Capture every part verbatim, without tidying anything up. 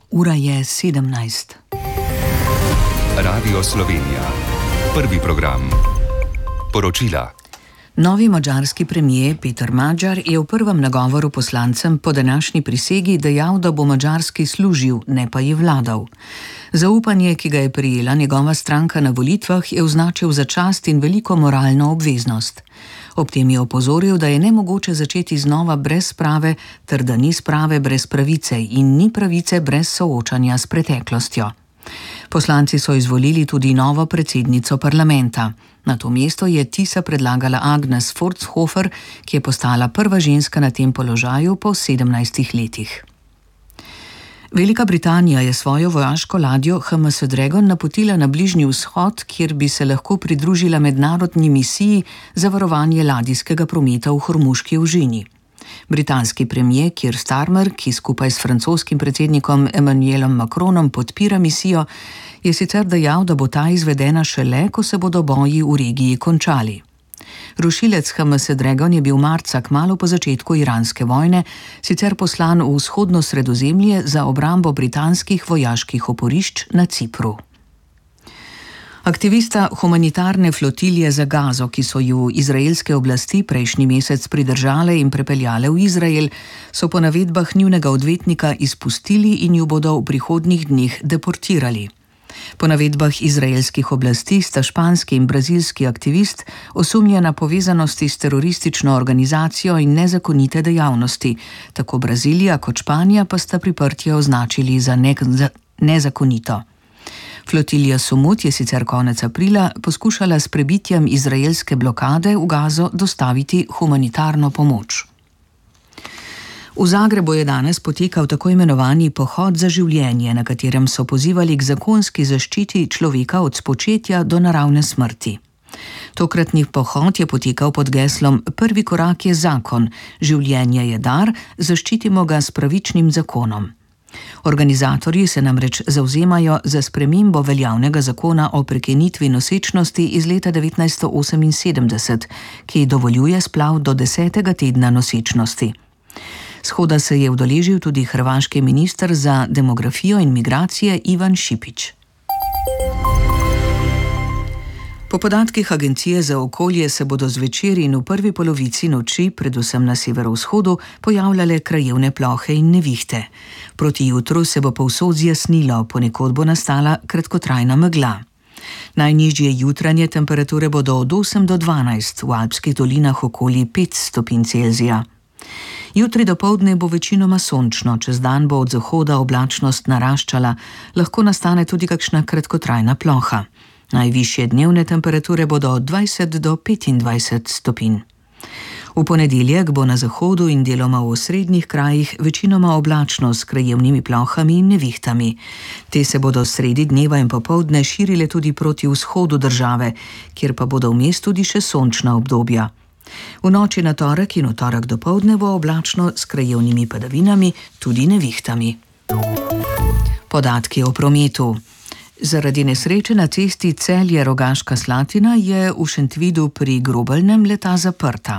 Ura je sedemnajst. Radio Slovenija. Prvi program. Poročila. Novi madžarski premier Peter Magyar je v prvem nagovoru poslancem po današnji prisegi dejal, da bo Madžarski služil, ne pa ji vladal. Zaupanje, ki ga je prijela njegova stranka na volitvah, je označil za čast in veliko moralno obveznost. Ob tem je opozoril, da je nemogoče začeti znova brez sprave, ter da ni sprave brez pravice in ni pravice brez soočanja s preteklostjo. Poslanci so izvolili tudi novo predsednico parlamenta. Na to mesto je Tisa predlagala Agnes Fordshofer, ki je postala prva ženska na tem položaju po sedemnajstih letih. Velika Britanija je svojo vojaško ladjo H M S Dragon napotila na Bližnji vzhod, kjer bi se lahko pridružila mednarodni misiji za varovanje ladijskega prometa v Hormuški ožini. Britanski premier Keir Starmer, ki skupaj s francoskim predsednikom Emmanuelom Macronom podpira misijo, je sicer dejal, da bo ta izvedena šele, ko se bodo boji v regiji končali. Rušilec H M S Dragon je bil marca kmalu po začetku iranske vojne sicer poslan v vzhodno Sredozemlje za obrambo britanskih vojaških oporišč na Cipru. Aktivista humanitarne flotilje za Gazo, ki so ju izraelske oblasti prejšnji mesec pridržale in prepeljale v Izrael, so po navedbah njunega odvetnika izpustili in ju bodo v prihodnjih dneh deportirali. Po navedbah izraelskih oblasti sta španski in brazilski aktivist osumljena povezanosti s teroristično organizacijo in nezakonite dejavnosti. Tako Brazilija kot Španija pa sta priprtje označili za ne- za nezakonito. Flotilja Sumut je sicer konec aprila poskušala s prebitjem izraelske blokade v Gazo dostaviti humanitarno pomoč. V Zagrebu je danes potekal tako imenovani pohod za življenje, na katerem so pozivali k zakonski zaščiti človeka od spočetja do naravne smrti. Tokratni pohod je potekal pod geslom Prvi korak je zakon, življenje je dar, zaščitimo ga s pravičnim zakonom. Organizatorji se namreč zavzemajo za spremembo veljavnega zakona o prekinitvi nosečnosti iz leta devetnajststo oseminsedemdeset, ki dovoljuje splav do desetega tedna nosečnosti. Shoda se je udeležil tudi hrvaški minister za demografijo in migracije Ivan Šipić. Po podatkih Agencije za okolje se bodo zvečer in v prvi polovici noči, predvsem na severovzhodu, pojavljale krajevne plohe in nevihte. Proti jutru se bo povsod zjasnilo, ponekod bo nastala kratkotrajna megla. Najnižje jutranje temperature bodo od osem do dvanajst, v alpskih dolinah okoli pet stopinj Celzija. Jutri dopoldne bo večinoma sončno, čez dan bo od zahoda oblačnost naraščala, lahko nastane tudi kakšna kratkotrajna ploha. Najvišje dnevne temperature bodo od dvajset do petindvajset stopinj. V ponedeljek bo na zahodu in deloma v osrednjih krajih večinoma oblačno s krajevnimi plohami in nevihtami. Te se bodo sredi dneva in popoldne širile tudi proti vzhodu države, kjer pa bodo vmes tudi še sončna obdobja. V noči na torek in v torek dopoldne bo oblačno s krajevnimi padavinami, tudi nevihtami. Podatki o prometu. Zaradi nesreče na cesti Celje-Rogaška Slatina je v Šentvidu pri Grobelnem leta zaprta.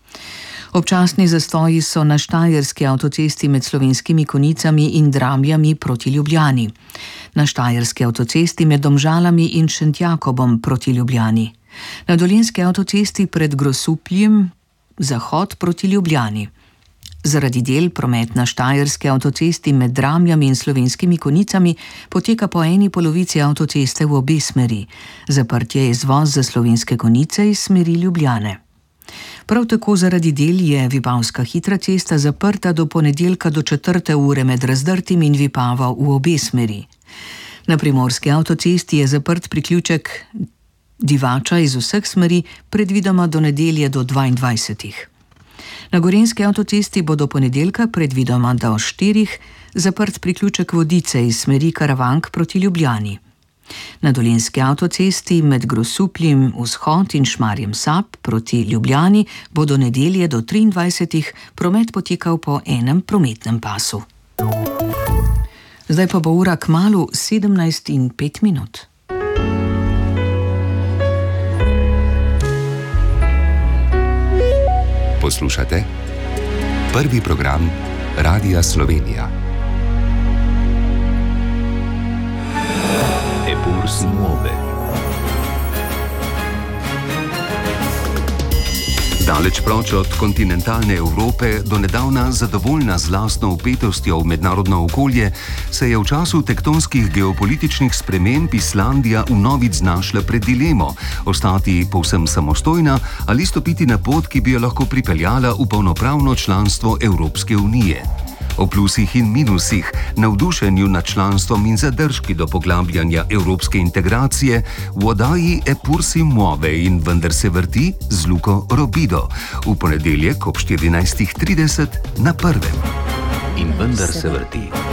Občasni zastoji so na štajerski avtocesti med Slovenskimi Konjicami in Dramljami proti Ljubljani. Na štajerski avtocesti med Domžalami in Šentjakobom proti Ljubljani. Na dolenjski avtocesti pred Grosupljem zahod proti Ljubljani. Zaradi del promet na štajerski avtocesti med Dramljami in Slovenskimi Konjicami poteka po eni polovici avtoceste v obe smeri. Zaprt je izvoz za Slovenske Konjice iz smeri Ljubljane. Prav tako zaradi del je Vipavska hitra cesta zaprta do ponedeljka do četrte ure med Razdrtim in Vipavo v obe smeri. Na primorski avtocesti je zaprt priključek Divača iz vseh smeri, predvidoma do nedelje do dvaindvajsetih. Na gorenjski avtocesti bo do ponedeljka, predvidoma do štirih, zaprt priključek Vodice iz smeri Karavank proti Ljubljani. Na dolenjski avtocesti med Grosupljem vzhod in Šmarjem Sap proti Ljubljani bo do nedelje do triindvajsetih promet potekal po enem prometnem pasu. Zdaj pa bo ura kmalu sedemnajst in pet minut. Poslušate prvi program Radia Slovenija. Eppur si muove. Daleč proč od kontinentalne Evrope, donedavna zadovoljna z lastno vpetostjo v mednarodno okolje, se je v času tektonskih geopolitičnih sprememb Islandija vnovič znašla pred dilemo: ostati povsem samostojna ali stopiti na pot, ki bi jo lahko pripeljala v polnopravno članstvo Evropske unije. O plusih in minusih, navdušenju nad članstvom in zadržki do poglabljanja evropske integracije v oddaji Eppur si muove in vendar se vrti z Luko Robido v ponedeljek ob štirinajstih trideset na prvem. In vendar se vrti.